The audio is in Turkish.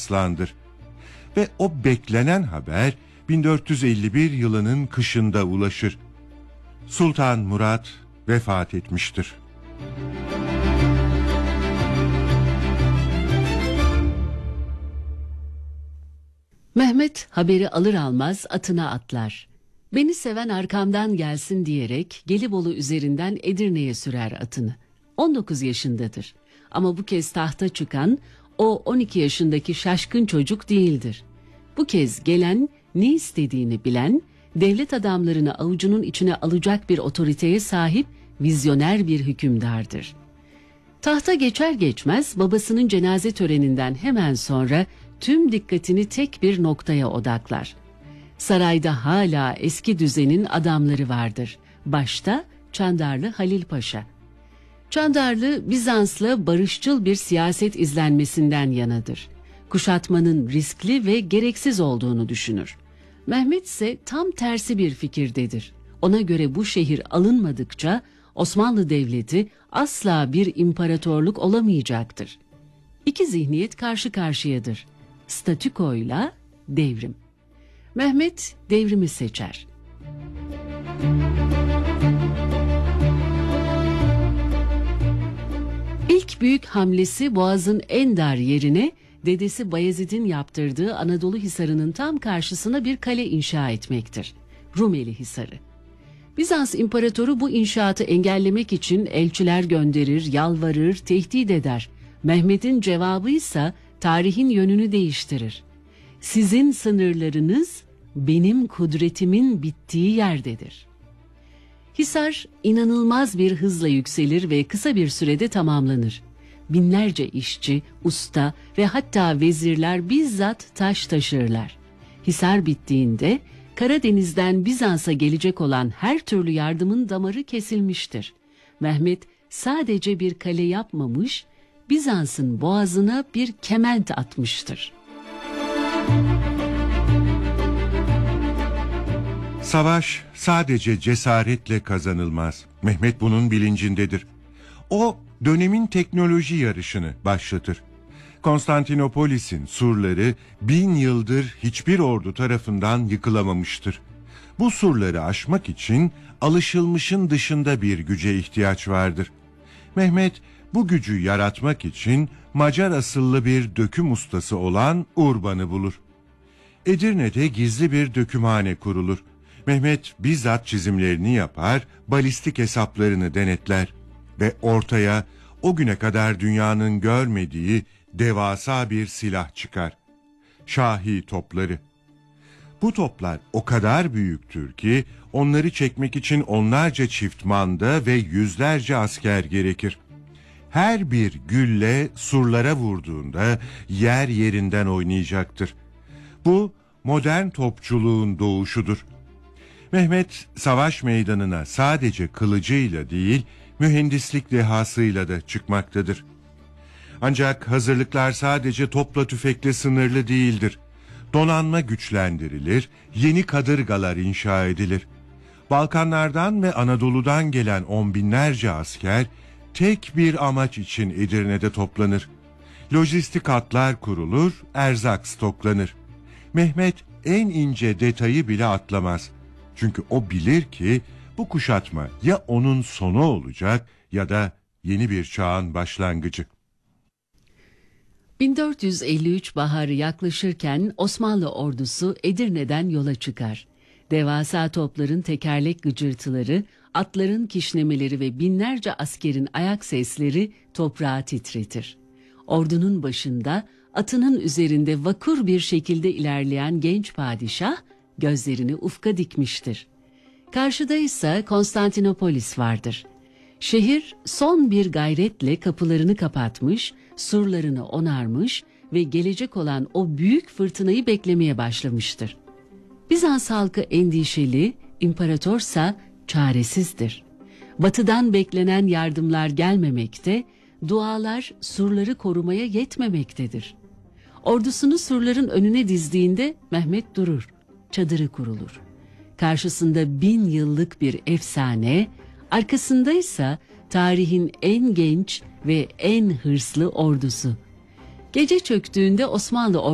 Arslan'dır. Ve o beklenen haber 1451 yılının kışında ulaşır. Sultan Murat vefat etmiştir. Mehmet haberi alır almaz atına atlar. Beni seven arkamdan gelsin diyerek Gelibolu üzerinden Edirne'ye sürer atını. 19 yaşındadır. Ama bu kez tahta çıkan o 12 yaşındaki şaşkın çocuk değildir. Bu kez gelen, ne istediğini bilen, devlet adamlarını avucunun içine alacak bir otoriteye sahip vizyoner bir hükümdardır. Tahta geçer geçmez babasının cenaze töreninden hemen sonra tüm dikkatini tek bir noktaya odaklar. Sarayda hala eski düzenin adamları vardır. Başta Çandarlı Halil Paşa. Çandarlı, Bizans'la barışçıl bir siyaset izlenmesinden yanadır. Kuşatmanın riskli ve gereksiz olduğunu düşünür. Mehmet ise tam tersi bir fikirdedir. Ona göre bu şehir alınmadıkça Osmanlı Devleti asla bir imparatorluk olamayacaktır. İki zihniyet karşı karşıyadır. Statükoyla devrim. Mehmet devrimi seçer. İlk büyük hamlesi Boğaz'ın en dar yerine dedesi Bayezid'in yaptırdığı Anadolu Hisarı'nın tam karşısına bir kale inşa etmektir. Rumeli Hisarı. Bizans imparatoru bu inşaatı engellemek için elçiler gönderir, yalvarır, tehdit eder. Mehmet'in cevabı ise tarihin yönünü değiştirir. Sizin sınırlarınız benim kudretimin bittiği yerdedir. Hisar inanılmaz bir hızla yükselir ve kısa bir sürede tamamlanır. Binlerce işçi, usta ve hatta vezirler bizzat taş taşırlar. Hisar bittiğinde Karadeniz'den Bizans'a gelecek olan her türlü yardımın damarı kesilmiştir. Mehmet sadece bir kale yapmamış, Bizans'ın boğazına bir kement atmıştır. Savaş sadece cesaretle kazanılmaz. Mehmet bunun bilincindedir. O dönemin teknoloji yarışını başlatır. Konstantinopolis'in surları 1000 yıldır hiçbir ordu tarafından yıkılamamıştır. Bu surları aşmak için alışılmışın dışında bir güce ihtiyaç vardır. Mehmet bu gücü yaratmak için Macar asıllı bir döküm ustası olan Urban'ı bulur. Edirne'de gizli bir dökümhane kurulur. Mehmet bizzat çizimlerini yapar, balistik hesaplarını denetler ve ortaya o güne kadar dünyanın görmediği devasa bir silah çıkar. Şahi topları. Bu toplar o kadar büyüktür ki onları çekmek için onlarca çift manda ve yüzlerce asker gerekir. Her bir gülle surlara vurduğunda yer yerinden oynayacaktır. Bu modern topçuluğun doğuşudur. Mehmet savaş meydanına sadece kılıcıyla değil, mühendislik dehasıyla da çıkmaktadır. Ancak hazırlıklar sadece topla tüfekle sınırlı değildir. Donanma güçlendirilir, yeni kadırgalar inşa edilir. Balkanlardan ve Anadolu'dan gelen on binlerce asker tek bir amaç için Edirne'de toplanır. Lojistik hatlar kurulur, erzak stoklanır. Mehmet en ince detayı bile atlamaz. Çünkü o bilir ki bu kuşatma ya onun sonu olacak ya da yeni bir çağın başlangıcı. 1453 baharı yaklaşırken Osmanlı ordusu Edirne'den yola çıkar. Devasa topların tekerlek gıcırtıları, atların kişnemeleri ve binlerce askerin ayak sesleri toprağı titretir. Ordunun başında atının üzerinde vakur bir şekilde ilerleyen genç padişah gözlerini ufka dikmiştir. Karşıda ise Konstantinopolis vardır. Şehir son bir gayretle kapılarını kapatmış, surlarını onarmış ve gelecek olan o büyük fırtınayı beklemeye başlamıştır. Bizans halkı endişeli, imparatorsa çaresizdir. Batıdan beklenen yardımlar gelmemekte, dualar surları korumaya yetmemektedir. Ordusunu surların önüne dizdiğinde Mehmet durur, çadırı kurulur. Karşısında 1000 yıllık bir efsane, arkasındaysa tarihin en genç ve en hırslı ordusu. Gece çöktüğünde Osmanlı